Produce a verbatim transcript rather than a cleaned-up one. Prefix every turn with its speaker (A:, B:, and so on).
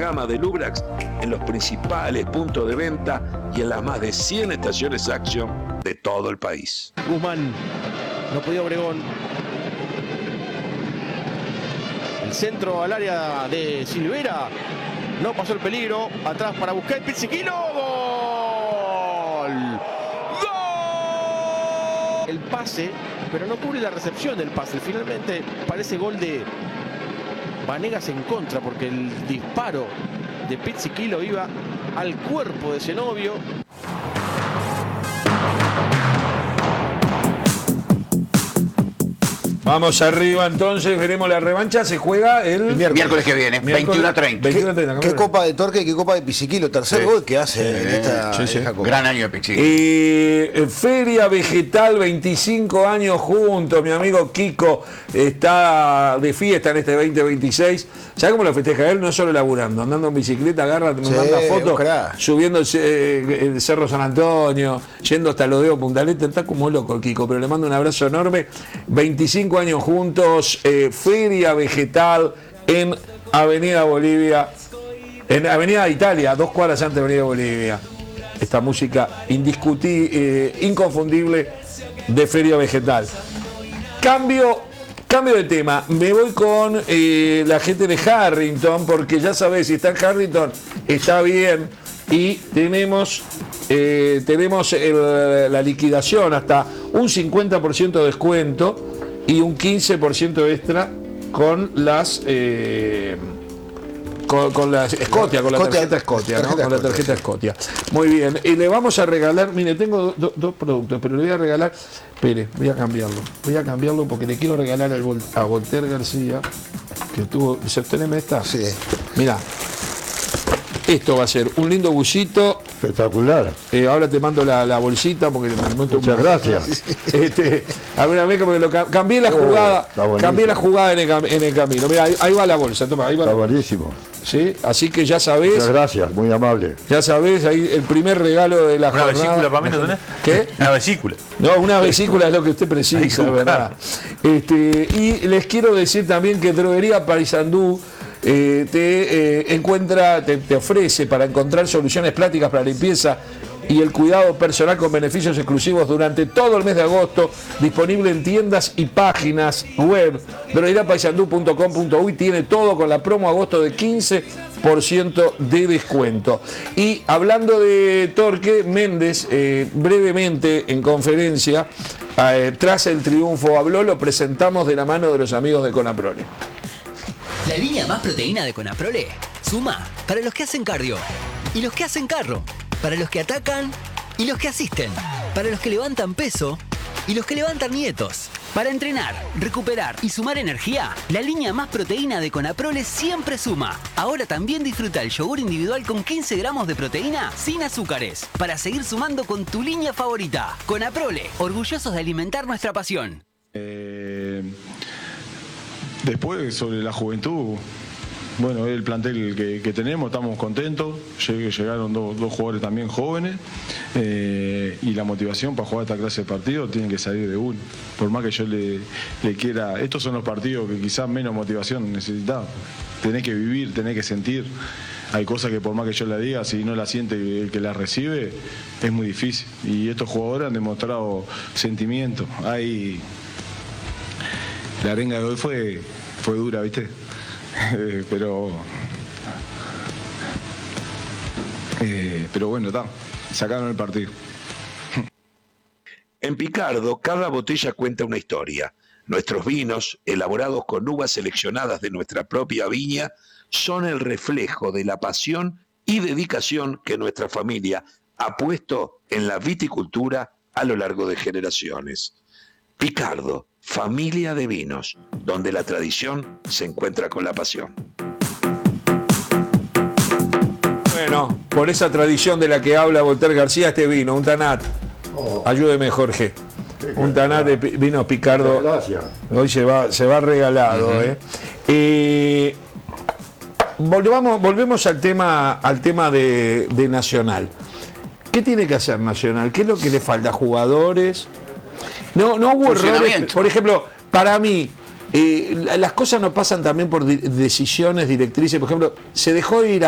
A: gama de Lubrax en los principales puntos de venta y en las más de cien estaciones Action de todo el país.
B: Guzmán, no podía Obregón. El centro al área de Silvera. No pasó el peligro. Atrás para buscar Pizzichino. ¡Gol! ¡Gol! El pase, pero no cubre la recepción del pase. Finalmente parece gol de Vanegas en contra, porque el disparo de Pizzichino iba al cuerpo de Zenobio.
C: Vamos arriba entonces, veremos la revancha, se juega el,
D: el miércoles. miércoles que viene, veintiuno a treinta.
E: ¿Qué, ¿Qué copa de Torque y qué copa de Pizzichino? Tercer sí. gol que hace
D: sí,
E: en esta,
D: sí, sí.
E: esta copa.
D: Gran año de Pizzichino.
C: Eh, Feria Vegetal, veinticinco años juntos, mi amigo Kiko está de fiesta en este veinte veintiséis. ¿Sabes cómo lo festeja él? No solo laburando, andando en bicicleta, agarra, me sí, manda fotos, subiendo el, eh, el Cerro San Antonio, yendo hasta Lodeo, Puntalete, está como loco el Kiko, pero le mando un abrazo enorme. veinticinco años juntos, eh, Feria Vegetal en Avenida Bolivia, en Avenida Italia, dos cuadras antes de Avenida Bolivia. Esta música indiscutible, eh, inconfundible de Feria Vegetal. Cambio, cambio de tema, me voy con eh, la gente de Harrington, porque ya sabés, si está en Harrington, está bien, y tenemos, eh, tenemos el, la liquidación hasta un cincuenta por ciento de descuento y un quince por ciento extra con las eh, con, con la Scotia, con la tarjeta Scotia, ¿no? Con la tarjeta Scotia. Muy bien, y le vamos a regalar, mire, tengo dos do, do productos, pero le voy a regalar, espere, voy a cambiarlo, voy a cambiarlo porque le quiero regalar al, a Voltaire García, que tuvo, ¿sosteneme esta?
E: Sí.
C: Mirá, esto va a ser un lindo bullito.
F: Espectacular.
C: Eh, ahora te mando la, la bolsita porque me
F: Muchas un... gracias.
C: Este, a ver, a ver, porque lo, cambié la jugada, oh, cambié la jugada en el, en el camino. Mira, ahí, ahí va la bolsa, toma, ahí va.
F: Está buenísimo.
C: ¿Sí? Así que ya sabés.
F: Muchas gracias, muy amable.
C: Ya sabés, ahí el primer regalo de la
G: ¿Una
C: jornada.
G: vesícula para mí no tenés?
C: ¿Qué?
G: Una vesícula.
C: No, una vesícula es lo que usted precisa, ¿verdad? Este, y les quiero decir también que Droguería Paysandú Eh, te eh, encuentra, te, te ofrece para encontrar soluciones prácticas para la limpieza y el cuidado personal con beneficios exclusivos durante todo el mes de agosto, disponible en tiendas y páginas web. droguería paysandú punto com punto uy tiene todo con la promo agosto de quince por ciento de descuento. Y hablando de Torque, Méndez eh, brevemente en conferencia eh, tras el triunfo habló, lo presentamos de la mano de los amigos de Conaprole.
H: La línea más proteína de Conaprole suma para los que hacen cardio y los que hacen carro, para los que atacan y los que asisten, para los que levantan peso y los que levantan nietos. Para entrenar, recuperar y sumar energía, la línea más proteína de Conaprole siempre suma. Ahora también disfruta el yogur individual con quince gramos de proteína sin azúcares, para seguir sumando con tu línea favorita. Conaprole, orgullosos de alimentar nuestra pasión.
I: Eh... Después, sobre la juventud, bueno, el plantel que, que tenemos, estamos contentos. Llegaron dos, dos jugadores también jóvenes eh, y la motivación para jugar esta clase de partidos tiene que salir de uno. Por más que yo le, le quiera, estos son los partidos que quizás menos motivación necesitamos. Tenés que vivir, tenés que sentir. Hay cosas que por más que yo la diga, si no la siente el que la recibe, es muy difícil. Y estos jugadores han demostrado sentimiento. Hay... La arenga de hoy fue, fue dura, ¿viste? Eh, pero. Eh, pero bueno, está. Sacaron el partido.
A: En Picardo, cada botella cuenta una historia. Nuestros vinos, elaborados con uvas seleccionadas de nuestra propia viña, son el reflejo de la pasión y dedicación que nuestra familia ha puesto en la viticultura a lo largo de generaciones. Picardo, familia de vinos, donde la tradición se encuentra con la pasión.
C: Bueno, por esa tradición de la que habla Voltaire García, este vino, un Tanat. Oh. Ayúdeme, Jorge. Un Tanat de vino Picardo.
F: Gracias.
C: Hoy se va, se va regalado. Uh-huh. ¿eh? Eh, volvamos, volvemos al tema, al tema de, de Nacional. ¿Qué tiene que hacer Nacional? ¿Qué es lo que le falta? ¿Jugadores? No, no hubo errores. Por ejemplo, para mí, eh, las cosas no pasan también por decisiones directrices. Por ejemplo, se dejó ir a